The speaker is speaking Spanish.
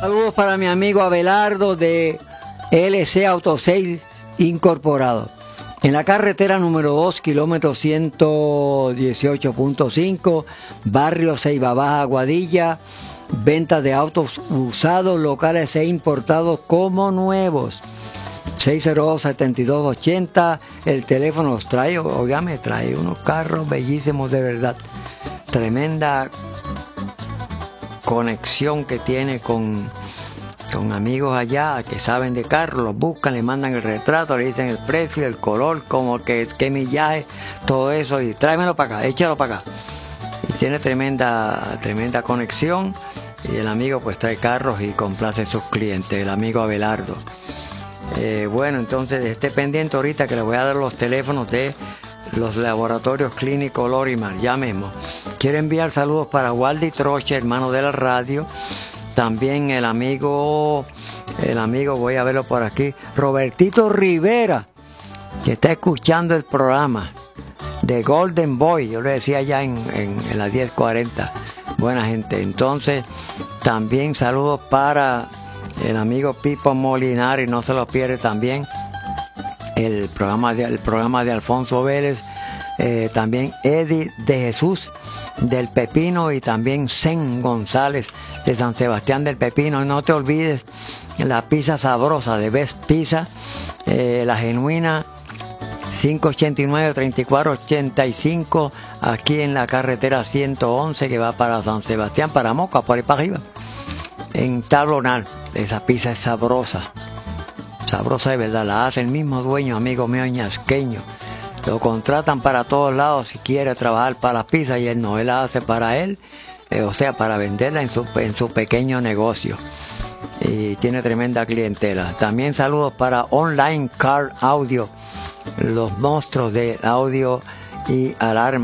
Saludos para mi amigo Abelardo de LC Auto Sales Incorporado. En la carretera número 2, kilómetro 118.5, barrio Ceiba Baja, Aguadilla. Venta de autos usados, locales e importados como nuevos. 602-7280. El teléfono los trae, oiga, trae unos carros bellísimos de verdad. Tremenda conexión que tiene con amigos allá que saben de carros, los buscan, le mandan el retrato, le dicen el precio, el color, como que qué millaje, todo eso, y tráemelo para acá, échalo para acá. Y tiene tremenda conexión, y el amigo pues trae carros y complace a sus clientes, el amigo Abelardo. Bueno, entonces esté pendiente ahorita que le voy a dar los teléfonos de los laboratorios clínicos Lorimar, ya mismo. Quiero enviar saludos para Waldy Troche, hermano de la radio. También el amigo, voy a verlo por aquí, Robertito Rivera, que está escuchando el programa de Golden Boy, yo le decía ya en las 10:40, buena gente. Entonces, también saludos para el amigo Pipo Molinari, no se lo pierde también, el programa de Alfonso Vélez, también Eddie de Jesús del Pepino y también Zen González de San Sebastián del Pepino. No te olvides la pizza sabrosa de Best Pizza, la genuina, 589-3485, aquí en la carretera 111 que va para San Sebastián, para Moca, por ahí para arriba, en Tablonal. Esa pizza es sabrosa de verdad, la hace el mismo dueño, amigo mío ñasqueño. Lo contratan para todos lados si quiere trabajar para las pizzas, y él la hace para él, o sea, para venderla en su pequeño negocio. Y tiene tremenda clientela. También saludos para Online Car Audio, los monstruos de audio y alarma.